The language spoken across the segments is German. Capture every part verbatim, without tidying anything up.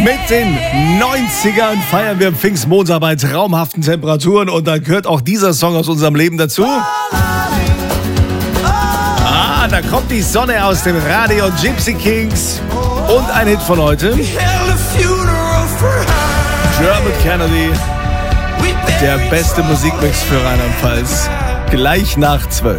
Mit den neunzigern feiern wir Pfingstmontag bei traumhaften Temperaturen und da gehört auch dieser Song aus unserem Leben dazu. Ah, da kommt die Sonne aus dem Radio, Gypsy Kings und ein Hit von heute. German Kennedy, der beste Musikmix für Rheinland-Pfalz. Gleich nach zwölf.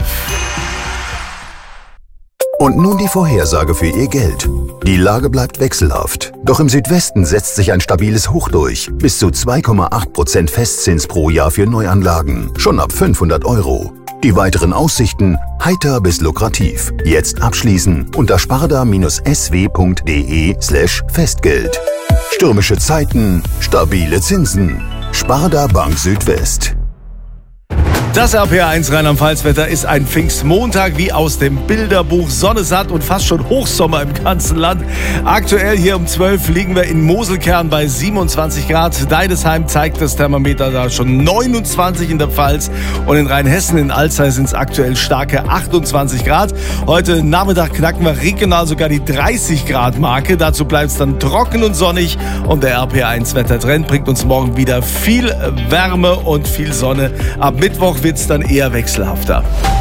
Und nun die Vorhersage für Ihr Geld. Die Lage bleibt wechselhaft. Doch im Südwesten setzt sich ein stabiles Hoch durch. Bis zu zwei Komma acht Prozent Festzins pro Jahr für Neuanlagen. Schon ab fünfhundert Euro. Die weiteren Aussichten heiter bis lukrativ. Jetzt abschließen unter sparda-sw.de slash Festgeld. Stürmische Zeiten, stabile Zinsen. Sparda Bank Südwest. Das R P R eins Rheinland-Pfalz-Wetter ist ein Pfingstmontag wie aus dem Bilderbuch. Sonne satt und fast schon Hochsommer im ganzen Land. Aktuell hier um zwölf liegen wir in Moselkern bei siebenundzwanzig Grad. Deidesheim zeigt das Thermometer da schon neunundzwanzig in der Pfalz. Und in Rheinhessen in Alzey sind es aktuell starke achtundzwanzig Grad. Heute Nachmittag knacken wir regional sogar die dreißig Grad Marke. Dazu bleibt es dann trocken und sonnig. Und der R P R eins Wettertrend bringt uns morgen wieder viel Wärme und viel Sonne. Ab Mittwoch wird es dann eher wechselhafter.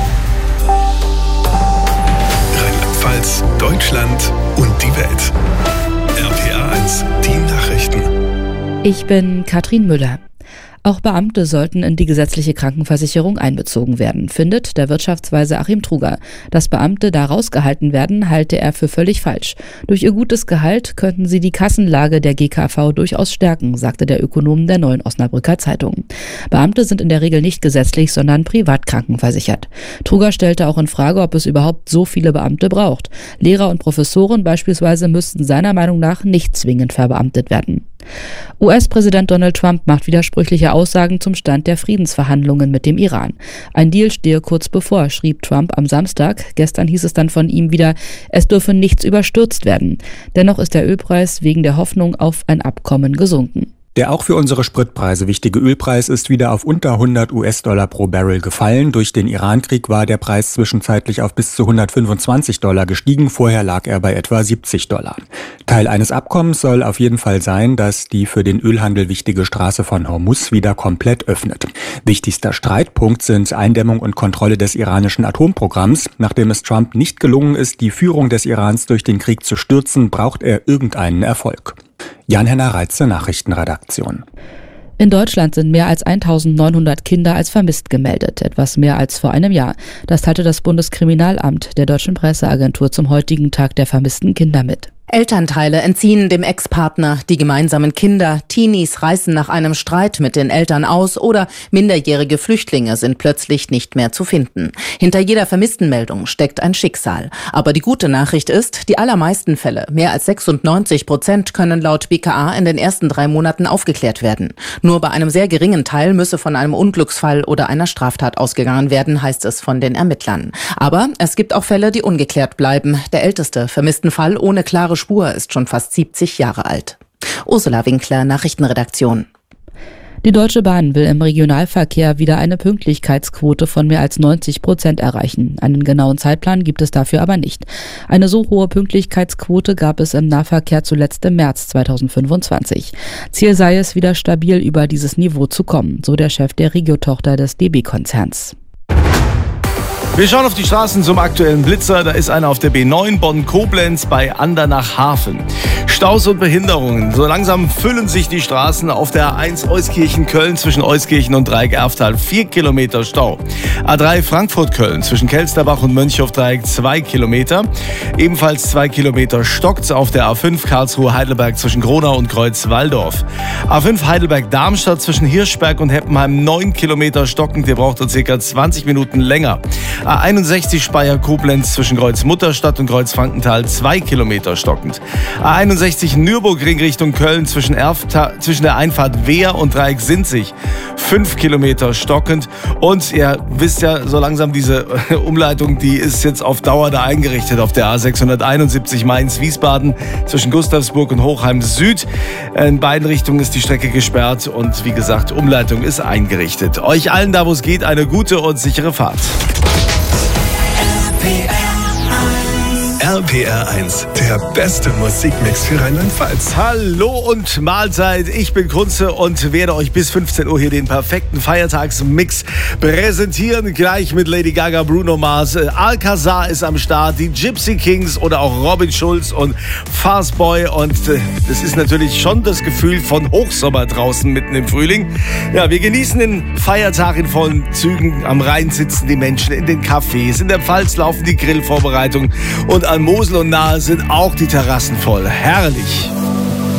Rheinland-Pfalz, Deutschland und die Welt. R P R eins, die Nachrichten. Ich bin Katrin Müller. Auch Beamte sollten in die gesetzliche Krankenversicherung einbezogen werden, findet der Wirtschaftsweise Achim Truger. Dass Beamte da rausgehalten werden, halte er für völlig falsch. Durch ihr gutes Gehalt könnten sie die Kassenlage der G K V durchaus stärken, sagte der Ökonom der Neuen Osnabrücker Zeitung. Beamte sind in der Regel nicht gesetzlich, sondern privat krankenversichert. Truger stellte auch in Frage, ob es überhaupt so viele Beamte braucht. Lehrer und Professoren beispielsweise müssten seiner Meinung nach nicht zwingend verbeamtet werden. U S-Präsident Donald Trump macht widersprüchliche Aussagen zum Stand der Friedensverhandlungen mit dem Iran. Ein Deal stehe kurz bevor, schrieb Trump am Samstag. Gestern hieß es dann von ihm wieder, es dürfe nichts überstürzt werden. Dennoch ist der Ölpreis wegen der Hoffnung auf ein Abkommen gesunken. Der auch für unsere Spritpreise wichtige Ölpreis ist wieder auf unter hundert US-Dollar pro Barrel gefallen. Durch den Irankrieg war der Preis zwischenzeitlich auf bis zu hundertfünfundzwanzig Dollar gestiegen. Vorher lag er bei etwa siebzig Dollar. Teil eines Abkommens soll auf jeden Fall sein, dass die für den Ölhandel wichtige Straße von Hormuz wieder komplett öffnet. Wichtigster Streitpunkt sind Eindämmung und Kontrolle des iranischen Atomprogramms. Nachdem es Trump nicht gelungen ist, die Führung des Irans durch den Krieg zu stürzen, braucht er irgendeinen Erfolg. Jan-Henner Reitze, Nachrichtenredaktion. In Deutschland sind mehr als eintausendneunhundert Kinder als vermisst gemeldet, etwas mehr als vor einem Jahr. Das teilte das Bundeskriminalamt der Deutschen Presseagentur zum heutigen Tag der vermissten Kinder mit. Elternteile entziehen dem Ex-Partner die gemeinsamen Kinder, Teenies reißen nach einem Streit mit den Eltern aus oder minderjährige Flüchtlinge sind plötzlich nicht mehr zu finden. Hinter jeder Vermisstenmeldung steckt ein Schicksal. Aber die gute Nachricht ist, die allermeisten Fälle, mehr als sechsundneunzig Prozent, können laut B K A in den ersten drei Monaten aufgeklärt werden. Nur bei einem sehr geringen Teil müsse von einem Unglücksfall oder einer Straftat ausgegangen werden, heißt es von den Ermittlern. Aber es gibt auch Fälle, die ungeklärt bleiben. Der älteste vermissten Fall ohne klare Spur ist schon fast siebzig Jahre alt. Ursula Winkler, Nachrichtenredaktion. Die Deutsche Bahn will im Regionalverkehr wieder eine Pünktlichkeitsquote von mehr als neunzig Prozent erreichen. Einen genauen Zeitplan gibt es dafür aber nicht. Eine so hohe Pünktlichkeitsquote gab es im Nahverkehr zuletzt im März zweitausendfünfundzwanzig. Ziel sei es, wieder stabil über dieses Niveau zu kommen, so der Chef der Regio-Tochter des D B-Konzerns. Wir schauen auf die Straßen zum aktuellen Blitzer. Da ist einer auf der B neun Bonn-Koblenz bei Andernach-Hafen. Staus und Behinderungen. So langsam füllen sich die Straßen auf der A eins Euskirchen-Köln zwischen Euskirchen und Dreieck-Erftal. Vier Kilometer Stau. A drei Frankfurt-Köln zwischen Kelsterbach und Mönchhof-Dreieck. Zwei Kilometer. Ebenfalls zwei Kilometer stockt's auf der A fünf Karlsruhe-Heidelberg zwischen Gronau und Kreuz-Walldorf. A fünf Heidelberg-Darmstadt zwischen Hirschberg und Heppenheim. Neun Kilometer stockend. Ihr braucht so circa zwanzig Minuten länger. A einundsechzig Speyer-Koblenz zwischen Kreuz-Mutterstadt und Kreuz-Frankenthal zwei Kilometer stockend. A einundsechzig Nürburgring Richtung Köln zwischen, Erfta, zwischen der Einfahrt Wehr und Dreieck-Sinzig fünf Kilometer stockend. Und ihr wisst ja, so langsam diese Umleitung, die ist jetzt auf Dauer da eingerichtet auf der A sechshunderteinundsiebzig Mainz-Wiesbaden zwischen Gustavsburg und Hochheim Süd. In beiden Richtungen ist die Strecke gesperrt und wie gesagt, Umleitung ist eingerichtet. Euch allen da, wo es geht, eine gute und sichere Fahrt. R R P R eins, der beste Musikmix für Rheinland-Pfalz. Hallo und Mahlzeit, ich bin Kunze und werde euch bis fünfzehn Uhr hier den perfekten Feiertagsmix präsentieren. Gleich mit Lady Gaga, Bruno Mars, Alcazar ist am Start, die Gypsy Kings oder auch Robin Schulz und Fastboy. Und äh, das ist natürlich schon das Gefühl von Hochsommer draußen mitten im Frühling. Ja, wir genießen den Feiertag in vollen Zügen. Am Rhein sitzen die Menschen in den Cafés, in der Pfalz laufen die Grillvorbereitungen und an Mosel und Nahe sind auch die Terrassen voll. Herrlich!